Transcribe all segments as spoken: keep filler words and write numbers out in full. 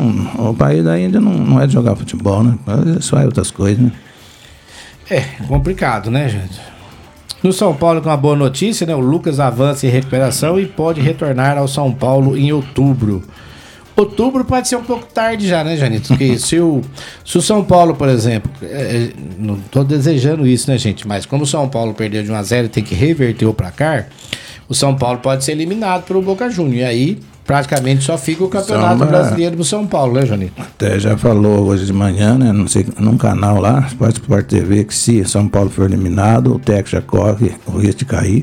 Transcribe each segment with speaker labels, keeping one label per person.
Speaker 1: não, o país da Índia não, não é de jogar futebol, né? Só é outras coisas, né?
Speaker 2: É, complicado, né, gente? No São Paulo, com uma boa notícia, né? O Lucas avança em recuperação e pode retornar ao São Paulo em outubro. Outubro pode ser um pouco tarde já, né, Janito? Porque se o, se o São Paulo, por exemplo, é, não estou desejando isso, né, gente? Mas como o São Paulo perdeu de um a zero e tem que reverter o placar, o São Paulo pode ser eliminado pelo Boca Juniors. E aí, praticamente, só fica o Campeonato Samba, Brasileiro do São Paulo, né, Janito?
Speaker 1: Até já falou hoje de manhã, né? Não sei, num canal lá, pode Sport T V, que se São Paulo for eliminado, o técnico já corre o risco de cair.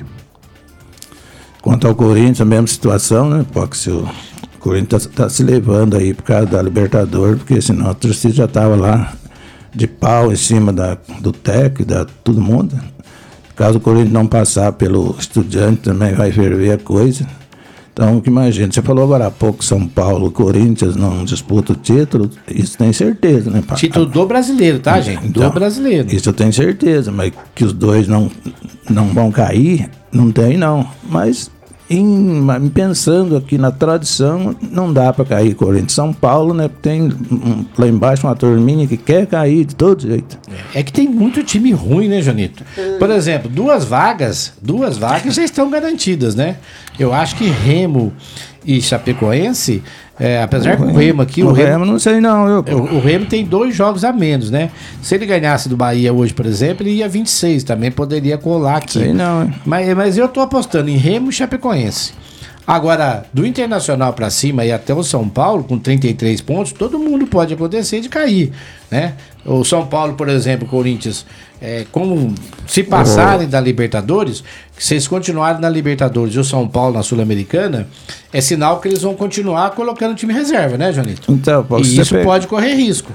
Speaker 1: Quanto ao Corinthians, a mesma situação, né? Porque se o O Corinthians está tá se levando aí por causa da Libertadores, porque senão a torcida já estava lá de pau em cima da, do técnico, da todo mundo. Caso o Corinthians não passar pelo Estudiante, também vai ferver a coisa. Então, o que imagina? Você falou agora há pouco São Paulo, Corinthians não disputa o título, isso tem certeza, né?
Speaker 2: Título do brasileiro, tá, gente?
Speaker 1: Então,
Speaker 2: do brasileiro.
Speaker 1: Isso eu tenho certeza, mas que os dois não, não vão cair, não tem não. Mas... Em, pensando aqui na tradição, não dá para cair Corinthians. São Paulo, né? Tem um, lá embaixo uma turminha que quer cair de todo jeito.
Speaker 2: É que tem muito time ruim, né, Janito? Por exemplo, duas vagas, duas vagas já estão garantidas, né? Eu acho que Remo e Chapecoense, é, apesar que o Remo aqui...
Speaker 1: O,
Speaker 2: o
Speaker 1: Remo,
Speaker 2: Remo
Speaker 1: não sei não. Eu...
Speaker 2: O, o Remo tem dois jogos a menos, né? Se ele ganhasse do Bahia hoje, por exemplo, ele ia vinte e seis, também poderia colar aqui.
Speaker 1: Sei não, hein?
Speaker 2: Mas, mas eu tô apostando em Remo e Chapecoense. Agora, do Internacional para cima e até o São Paulo, com trinta e três pontos, todo mundo pode acontecer de cair, né? O São Paulo, por exemplo, o Corinthians, é, como se passarem oh. da Libertadores, se eles continuarem na Libertadores e o São Paulo na Sul-Americana, é sinal que eles vão continuar colocando time reserva, né, Janito?
Speaker 1: Então,
Speaker 2: e isso
Speaker 1: pega...
Speaker 2: pode correr risco.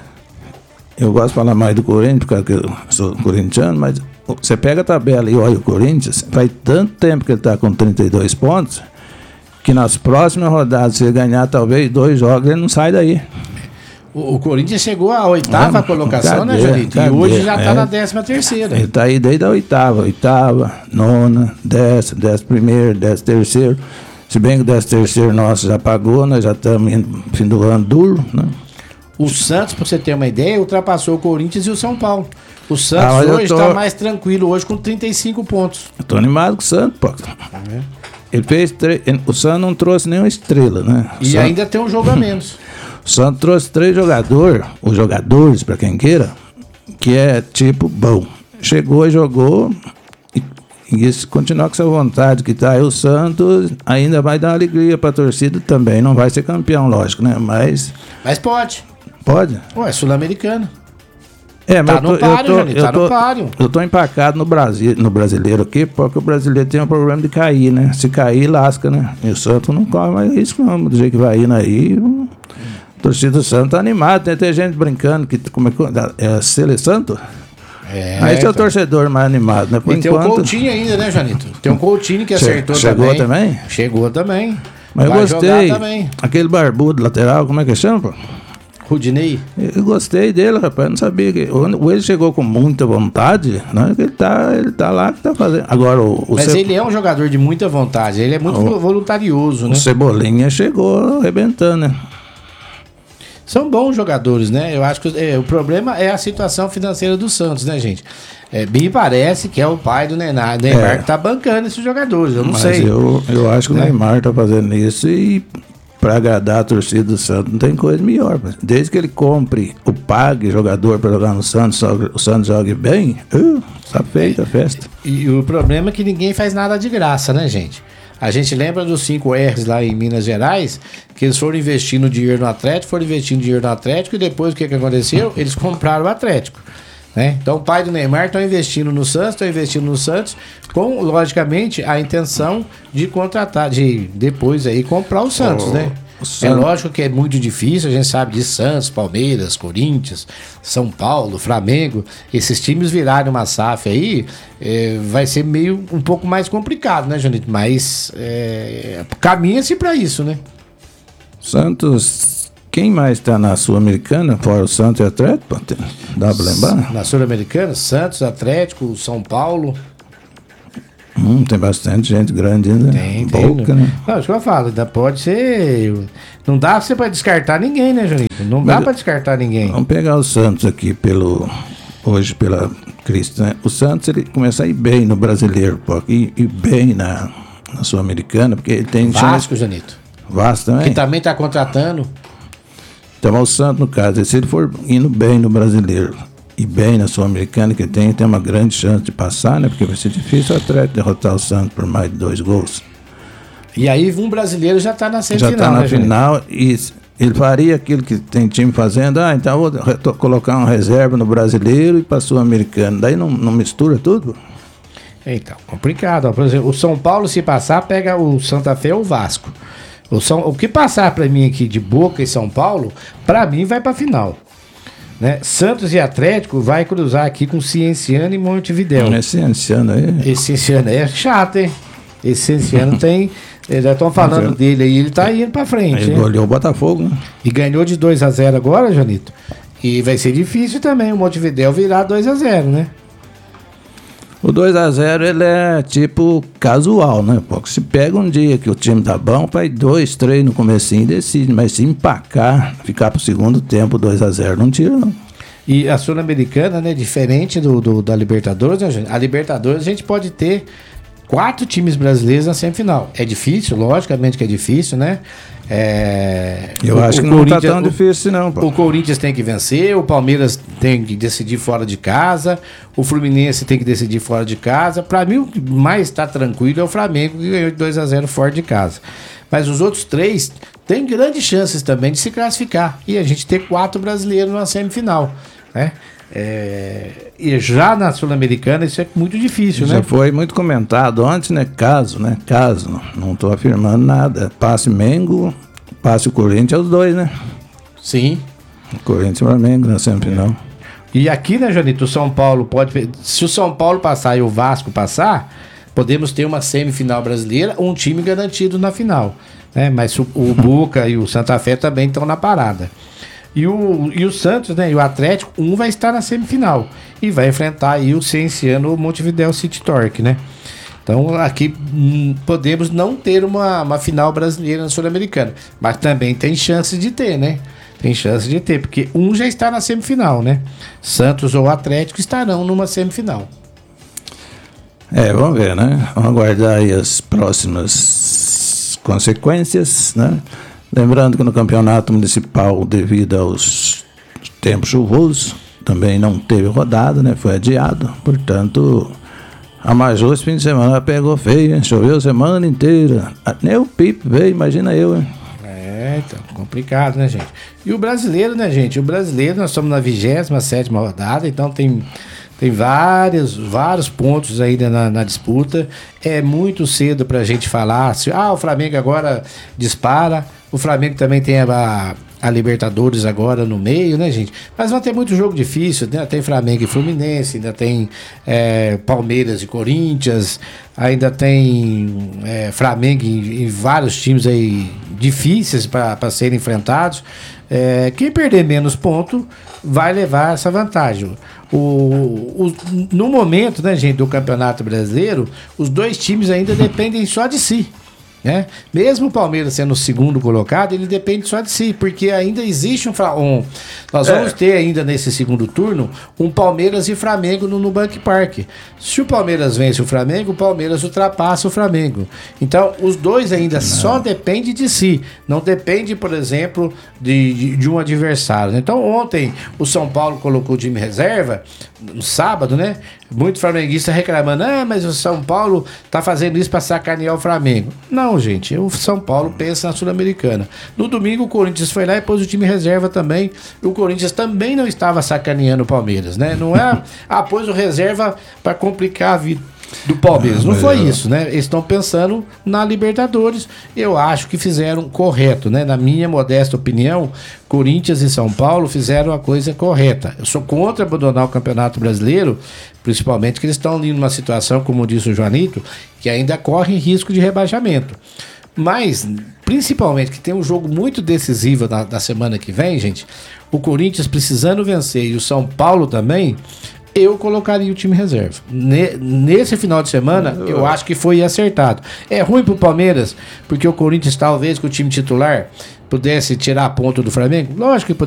Speaker 1: Eu gosto de falar mais do Corinthians, porque eu sou corintiano, mas você pega a tabela e olha o Corinthians, faz tanto tempo que ele está com trinta e dois pontos, que nas próximas rodadas, se ele ganhar talvez dois jogos, ele não sai daí.
Speaker 2: O, o Corinthians chegou à oitava
Speaker 1: não,
Speaker 2: colocação,
Speaker 1: cadê,
Speaker 2: né, Janito?
Speaker 1: cadê?
Speaker 2: E hoje já está
Speaker 1: é.
Speaker 2: na décima terceira.
Speaker 1: Ele está aí desde a oitava, oitava, nona, décima, décima primeira, décima terceira. Se bem que o décimo terceiro nosso já pagou, nós já estamos no fim do ano duro, né?
Speaker 2: O Santos, para você ter uma ideia, ultrapassou o Corinthians e o São Paulo. O Santos
Speaker 1: ah,
Speaker 2: hoje está
Speaker 1: tô...
Speaker 2: mais tranquilo, hoje com trinta e cinco pontos.
Speaker 1: Eu tô animado com o Santos, pô. É. Ele fez tre... O Santos não trouxe nenhuma estrela, né?
Speaker 2: E
Speaker 1: Santos...
Speaker 2: ainda tem um jogo a menos.
Speaker 1: O Santos trouxe três jogadores, os jogadores, para quem queira, que é tipo bom. Chegou e jogou, e, e se continuar com essa vontade que tá aí, o Santos ainda vai dar alegria para a torcida também. Não vai ser campeão, lógico, né? Mas.
Speaker 2: Mas pode.
Speaker 1: Pode?
Speaker 2: Ué, Sul-Americano.
Speaker 1: É, mas
Speaker 2: tá no páreo, Janito, tá no páreo.
Speaker 1: Eu tô empacado no, Brasil, no brasileiro aqui, porque o brasileiro tem um problema de cair, né? Se cair, lasca, né? E o Santos não corre mais risco, não. Do jeito que vai indo aí, a torcida do Santos tá animada. Tem até gente brincando que como é que é Sele Santo?
Speaker 2: É,
Speaker 1: aí tem o torcedor mais animado, né? Por
Speaker 2: e
Speaker 1: enquanto...
Speaker 2: tem o Coutinho ainda, né, Janito? Tem um Coutinho que acertou
Speaker 1: che chegou
Speaker 2: também.
Speaker 1: também.
Speaker 2: Chegou também.
Speaker 1: Mas
Speaker 2: vai
Speaker 1: eu gostei.
Speaker 2: Também.
Speaker 1: Aquele barbudo lateral, como é que chama, pô?
Speaker 2: Rudinei?
Speaker 1: Eu gostei dele, rapaz. Não sabia que. Ou ele chegou com muita vontade, né? Ele tá, ele tá lá que tá fazendo. Agora, o, o
Speaker 2: Mas
Speaker 1: Ce...
Speaker 2: ele é um jogador de muita vontade, ele é muito o, voluntarioso, né?
Speaker 1: O Cebolinha chegou arrebentando, né?
Speaker 2: São bons jogadores, né? Eu acho que é, o problema é a situação financeira do Santos, né, gente? É, me parece que é o pai do Neymar, Neymar é. que tá bancando esses jogadores, eu não
Speaker 1: Mas
Speaker 2: sei.
Speaker 1: Eu, eu acho que
Speaker 2: né?
Speaker 1: o Neymar tá fazendo isso e. Para agradar a torcida do Santos, não tem coisa melhor. Desde que ele compre ou pague jogador para jogar no Santos, o Santos jogue bem, uh, tá feita a festa.
Speaker 2: E, e o problema é que ninguém faz nada de graça, né, gente? A gente lembra dos cinco R's lá em Minas Gerais, que eles foram investindo dinheiro no Atlético, foram investindo dinheiro no Atlético e depois o que, que aconteceu? Eles compraram o Atlético. Né? Então o pai do Neymar está investindo no Santos, está investindo no Santos, com logicamente a intenção de contratar, de depois aí comprar o Santos, oh, né? O Santos. É lógico que é muito difícil, a gente sabe de Santos, Palmeiras, Corinthians, São Paulo, Flamengo, esses times virarem uma S A F aí, é, vai ser meio um pouco mais complicado, né, Janito? Mas é, caminha-se para isso, né?
Speaker 1: Santos. Quem mais está na Sul-Americana, fora o Santos e o Atlético? Dá para lembrar?
Speaker 2: Na Sul-Americana, Santos, Atlético, São Paulo.
Speaker 1: Hum, tem bastante gente grande ainda.
Speaker 2: Tem,
Speaker 1: Pouca,
Speaker 2: tem.
Speaker 1: né?
Speaker 2: Não, isso que eu falo, ainda pode ser. Não dá pra você pra descartar ninguém, né, Janito? Não dá
Speaker 1: Mas,
Speaker 2: pra descartar ninguém.
Speaker 1: Vamos pegar o Santos aqui pelo. Hoje pela Cristo, né? O Santos ele começa a ir bem no brasileiro, pô, e, e bem na, na Sul-Americana, porque ele tem
Speaker 2: Vasco, Janito.
Speaker 1: Vasco também.
Speaker 2: Que também tá contratando.
Speaker 1: Então o Santos, no caso, se ele for indo bem no brasileiro e bem na Sul-Americana, que tem, tem uma grande chance de passar, né? Porque vai ser difícil o Atlético derrotar o Santos por mais de dois gols.
Speaker 2: E aí um brasileiro já tá na semifinal,
Speaker 1: Já está na
Speaker 2: né, Janito?
Speaker 1: final e ele faria aquilo que tem time fazendo. Ah, então vou reto- colocar uma reserva no brasileiro e para Sul-Americano. Daí não, não mistura tudo?
Speaker 2: Então, complicado. Ó. Por exemplo, o São Paulo, se passar, pega o Santa Fé ou o Vasco. O, São, o que passar pra mim aqui de Boca e São Paulo, pra mim vai pra final. Né? Santos e Atlético vai cruzar aqui com Cienciano e Montevidéu.
Speaker 1: Esse anciano aí.
Speaker 2: Esse Cienciano é chato, hein? Esse Cienciano tem... Eles já estão falando dele aí, ele tá indo pra frente.
Speaker 1: Ele
Speaker 2: hein?
Speaker 1: goleou o Botafogo, né?
Speaker 2: E ganhou de dois a zero agora, Janito. E vai ser difícil também o Montevidéu virar dois a zero, né?
Speaker 1: O dois a zero ele é tipo casual, né? Porque se pega um dia que o time tá bom, vai dois, três no comecinho e decide. Mas se empacar, ficar pro segundo tempo, dois a zero, não tira, não.
Speaker 2: E a Sul-Americana, né? Diferente do, do- da Libertadores, né, gente? A Libertadores a gente pode ter quatro times brasileiros na semifinal. É difícil, logicamente que é difícil, né? É,
Speaker 1: Eu
Speaker 2: o-
Speaker 1: acho
Speaker 2: o
Speaker 1: que não tá
Speaker 2: Corinthians-
Speaker 1: tão
Speaker 2: o-
Speaker 1: difícil, não, pô.
Speaker 2: O Corinthians tem que vencer, o Palmeiras tem que decidir fora de casa, o Fluminense tem que decidir fora de casa. Para mim, o que mais está tranquilo é o Flamengo, que ganhou de dois a zero fora de casa. Mas os outros três têm grandes chances também de se classificar. E a gente ter quatro brasileiros na semifinal, né? É, e já na Sul-Americana isso é muito difícil,
Speaker 1: Já
Speaker 2: né?
Speaker 1: foi muito comentado antes, né? Caso, né? Caso, não, não tô afirmando nada. Passe Mengo, passe o Corinthians, os dois, né?
Speaker 2: Sim.
Speaker 1: O Corinthians e o Flamengo na semifinal.
Speaker 2: E aqui, né, Janito, o São Paulo pode... Se o São Paulo passar e o Vasco passar, podemos ter uma semifinal brasileira, um time garantido na final, né? Mas o, o Boca e o Santa Fé também estão na parada. E o, e o Santos, né, e o Atlético, um vai estar na semifinal e vai enfrentar aí o Cienciano Montevidéu City Torque, né? Então aqui hum, podemos não ter uma, uma final brasileira na Sul-Americana, mas também tem chance de ter, né? Tem chance de ter, porque um já está na semifinal, né? Santos ou Atlético estarão numa semifinal.
Speaker 1: É, vamos ver, né? Vamos aguardar aí as próximas consequências, né? Lembrando que no campeonato municipal, devido aos tempos chuvosos, também não teve rodada, né? Foi adiado. Portanto, a Major esse fim de semana pegou feio, hein? Choveu a semana inteira. Nem o Pipe veio, imagina eu, hein?
Speaker 2: É, então, complicado, né, gente? E o brasileiro, né, gente? O brasileiro, nós estamos na vigésima sétima rodada, então tem, tem vários, vários pontos ainda na, na disputa. É muito cedo pra gente falar se ah, o Flamengo agora dispara. O Flamengo também tem a, a Libertadores agora no meio, né, gente? Mas vai ter muito jogo difícil, né? Tem Flamengo e Fluminense, ainda tem é, Palmeiras e Corinthians, ainda tem é, Flamengo e, e vários times aí difíceis para serem enfrentados. É, quem perder menos pontos vai levar essa vantagem. O, o, no momento, né, gente, do Campeonato Brasileiro, os dois times ainda dependem só de si. Né? Mesmo o Palmeiras sendo o segundo colocado, ele depende só de si, porque ainda existe um, um nós vamos é. ter ainda nesse segundo turno um Palmeiras e Flamengo no Nubank Park. Se o Palmeiras vence o Flamengo, o Palmeiras ultrapassa o Flamengo. Então os dois ainda não. só dependem de si, não depende, por exemplo, de, de, de um adversário. Então ontem o São Paulo colocou o time reserva no sábado, né? Muito flamenguista reclamando, ah, mas o São Paulo tá fazendo isso para sacanear o Flamengo. Não, gente, o São Paulo pensa na Sul-Americana. No domingo o Corinthians foi lá e pôs o time reserva também. E o Corinthians também não estava sacaneando o Palmeiras, né? Não é, ah, pôs o reserva para complicar a vida do Palmeiras. Não foi isso, né? Eles estão pensando na Libertadores. Eu acho que fizeram correto, né? Na minha modesta opinião, Corinthians e São Paulo fizeram a coisa correta. Eu sou contra abandonar o Campeonato Brasileiro, principalmente que eles estão ali numa situação, como disse o Joanito, que ainda corre risco de rebaixamento. Mas, principalmente, que tem um jogo muito decisivo na, na semana que vem, gente, o Corinthians precisando vencer e o São Paulo também, eu colocaria o time reserva. Ne- nesse final de semana, eu... eu acho que foi acertado. É ruim pro Palmeiras, porque o Corinthians, talvez, com o time titular, pudesse tirar ponto do Flamengo? Lógico que